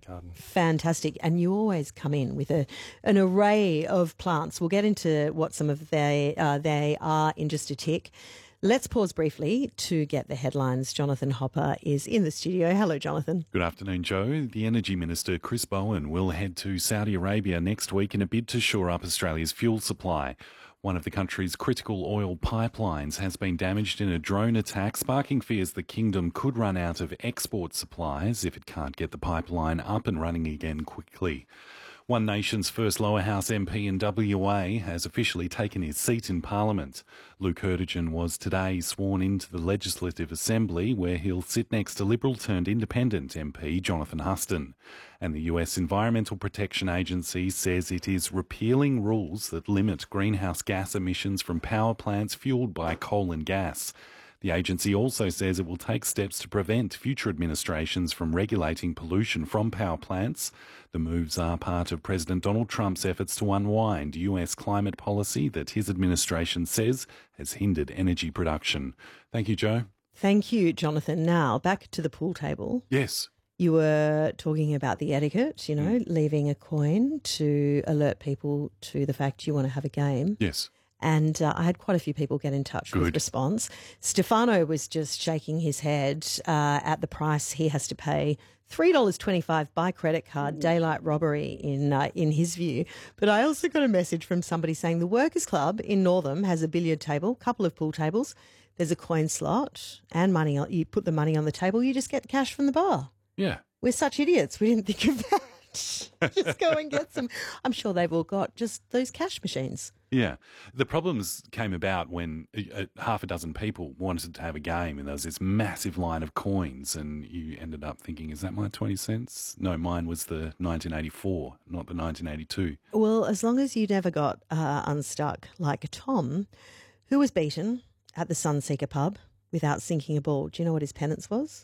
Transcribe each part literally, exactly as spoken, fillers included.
garden. Fantastic. And you always come in with a an array of plants. We'll get into what some of they, uh, they are in just a tick. Let's pause briefly to get the headlines. Jonathan Hopper is in the studio. Hello, Jonathan. Good afternoon, Joe. The Energy Minister, Chris Bowen, will head to Saudi Arabia next week in a bid to shore up Australia's fuel supply. One of the country's critical oil pipelines has been damaged in a drone attack, sparking fears the kingdom could run out of export supplies if it can't get the pipeline up and running again quickly. One Nation's first lower house M P in W A has officially taken his seat in Parliament. Luke Hurtigan was today sworn into the Legislative Assembly, where he'll sit next to Liberal-turned-independent M P Jonathan Huston. And the U S Environmental Protection Agency says it is repealing rules that limit greenhouse gas emissions from power plants fuelled by coal and gas. The agency also says it will take steps to prevent future administrations from regulating pollution from power plants. The moves are part of President Donald Trump's efforts to unwind U S climate policy that his administration says has hindered energy production. Thank you, Joe. Thank you, Jonathan. Now, back to the pool table. Yes. You were talking about the etiquette, you know, mm. leaving a coin to alert people to the fact you want to have a game. Yes. And uh, I had quite a few people get in touch Good. with response. Stefano was just shaking his head uh, at the price he has to pay, three dollars twenty-five by credit card, daylight robbery in uh, in his view. But I also got a message from somebody saying the Workers Club in Northam has a billiard table, couple of pool tables. There's a coin slot and money. On, you put the money on the table, you just get cash from the bar. Yeah. We're such idiots. We didn't think of that. Just go and get some. I'm sure they've all got just those cash machines. Yeah. The problems came about when uh, half a dozen people wanted to have a game and there was this massive line of coins and you ended up thinking, is that my twenty cents? No, mine was the nineteen eighty-four, not the nineteen eighty-two. Well, as long as you never got uh, unstuck like Tom, who was beaten at the Sunseeker pub without sinking a ball. Do you know what his penance was?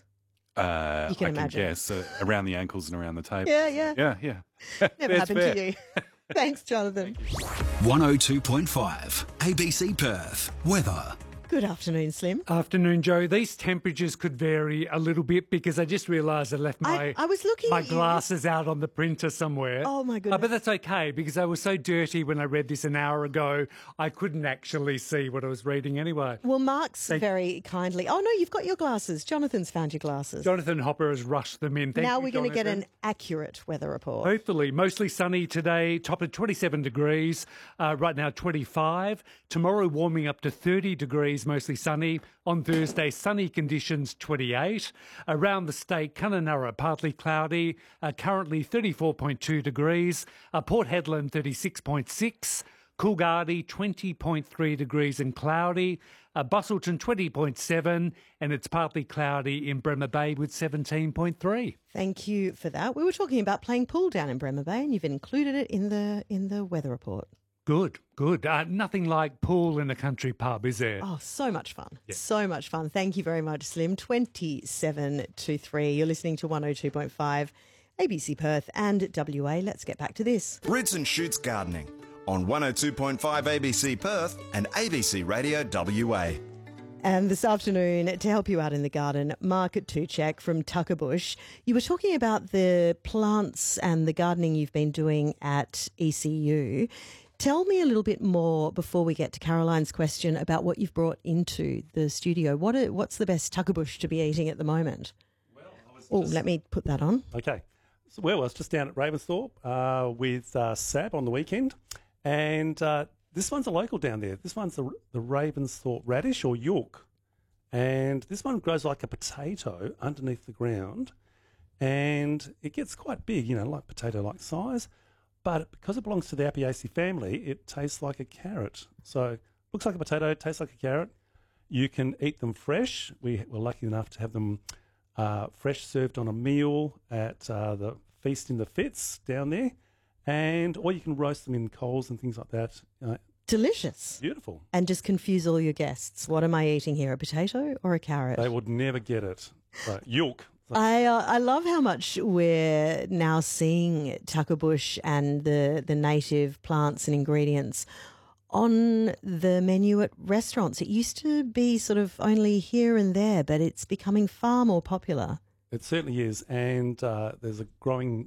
Uh, you can I imagine. can guess. Uh, around the ankles and around the table. Yeah, yeah. Yeah, yeah. Never happened fair. to you. Thanks, Jonathan. one oh two point five A B C Perth. Weather. Good afternoon, Slim. Afternoon, Joe. These temperatures could vary a little bit because I just realised I left my I, I was looking my at glasses you. out on the printer somewhere. Oh, my goodness. Uh, but that's okay because I was so dirty when I read this an hour ago, I couldn't actually see what I was reading anyway. Well, Mark's Thank very kindly... Oh, no, you've got your glasses. Jonathan's found your glasses. Jonathan Hopper has rushed them in. Thank now you, we're going to get Jonathan. an accurate weather report. Hopefully. Mostly sunny today, top of twenty-seven degrees. Uh, right now, twenty-five. Tomorrow, warming up to thirty degrees, mostly sunny. On Thursday, sunny conditions, twenty-eight. Around the state, Kununurra, partly cloudy. Uh, currently, thirty-four point two degrees. Uh, Port Hedland, thirty-six point six. Coolgardie, twenty point three degrees and cloudy. Uh, Busselton, twenty point seven. And it's partly cloudy in Bremer Bay with seventeen point three. Thank you for that. We were talking about playing pool down in Bremer Bay and you've included it in the in the weather report. Good, good. Uh, nothing like pool in a country pub, is there? Oh, so much fun. Yeah. So much fun. Thank you very much, Slim. twenty-seven to three. You're listening to one oh two point five A B C Perth and W A. Let's get back to this. Roots and Shoots Gardening on one oh two point five A B C Perth and A B C Radio W A. And this afternoon, to help you out in the garden, Mark Tuchek from Tuckerbush. You were talking about the plants and the gardening you've been doing at E C U. Tell me a little bit more before we get to Caroline's question about what you've brought into the studio. What are, what's the best Tuckerbush to be eating at the moment? Well, oh, let me put that on. Okay. So, well, I was just down at Ravensthorpe uh, with uh, Sab on the weekend, and uh, this one's a local down there. This one's the, the Ravensthorpe radish or York, and this one grows like a potato underneath the ground, and it gets quite big, you know, like potato-like size. But because it belongs to the Apiaceae family, it tastes like a carrot. So looks like a potato, tastes like a carrot. You can eat them fresh. We were lucky enough to have them uh, fresh served on a meal at uh, the Feast in the Fitz down there. And or you can roast them in coals and things like that. Uh, Delicious. Beautiful. And just confuse all your guests. What am I eating here, a potato or a carrot? They would never get it. So, York. I uh, I love how much we're now seeing Tuckerbush and the, the native plants and ingredients on the menu at restaurants. It used to be sort of only here and there, but it's becoming far more popular. It certainly is, and uh, there's a growing